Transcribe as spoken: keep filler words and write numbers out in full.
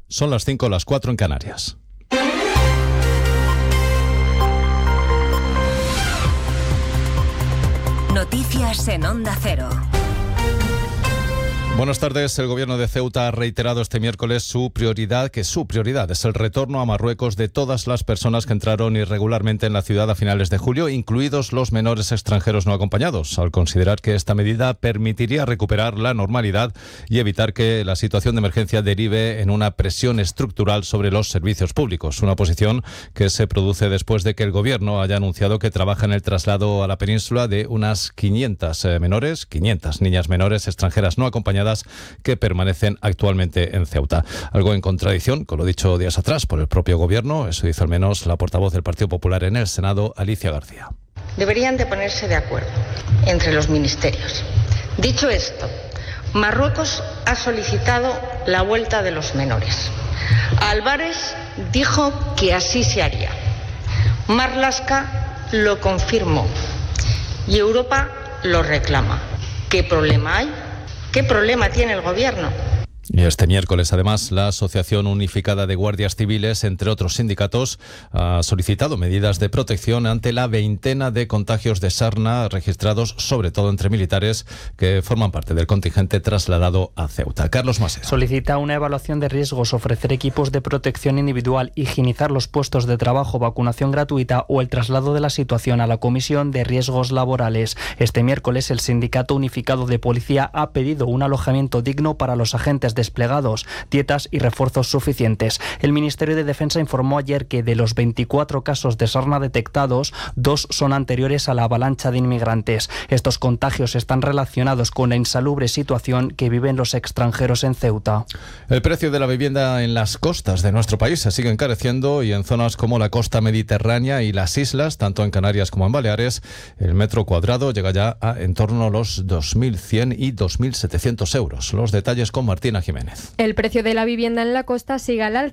Son las cinco, las cuatro en Canarias. Noticias en Onda Cero. Buenas tardes. El Gobierno de Ceuta ha reiterado este miércoles su prioridad, que su prioridad es el retorno a Marruecos de todas las personas que entraron irregularmente en la ciudad a finales de julio, incluidos los menores extranjeros no acompañados, al considerar que esta medida permitiría recuperar la normalidad y evitar que la situación de emergencia derive en una presión estructural sobre los servicios públicos. Una posición que se produce después de que el Gobierno haya anunciado que trabaja en el traslado a la península de unas quinientas menores, quinientas niñas menores extranjeras no acompañadas que permanecen actualmente en Ceuta. Algo en contradicción con lo dicho días atrás por el propio Gobierno. Eso dice al menos la portavoz del Partido Popular en el Senado, Alicia García. Deberían de ponerse de acuerdo entre los ministerios. Dicho esto, Marruecos ha solicitado la vuelta de los menores. Álvarez dijo que así se haría. Marlaska lo confirmó y Europa lo reclama. ¿Qué problema hay? ¿Qué problema tiene el Gobierno? Y este miércoles, además, la Asociación Unificada de Guardias Civiles, entre otros sindicatos, ha solicitado medidas de protección ante la veintena de contagios de sarna registrados, sobre todo entre militares que forman parte del contingente trasladado a Ceuta. Carlos Masera. Solicita una evaluación de riesgos, ofrecer equipos de protección individual, higienizar los puestos de trabajo, vacunación gratuita o el traslado de la situación a la Comisión de Riesgos Laborales. Este miércoles, el Sindicato Unificado de Policía ha pedido un alojamiento digno para los agentes desplegados, dietas y refuerzos suficientes. El Ministerio de Defensa informó ayer que de los veinticuatro casos de sarna detectados, dos son anteriores a la avalancha de inmigrantes. Estos contagios están relacionados con la insalubre situación que viven los extranjeros en Ceuta. El precio de la vivienda en las costas de nuestro país se sigue encareciendo y en zonas como la costa mediterránea y las islas, tanto en Canarias como en Baleares, el metro cuadrado llega ya a en torno a los dos mil cien y dos mil setecientos euros. Los detalles con Martina Jiménez. El precio de la vivienda en la costa sigue al alza.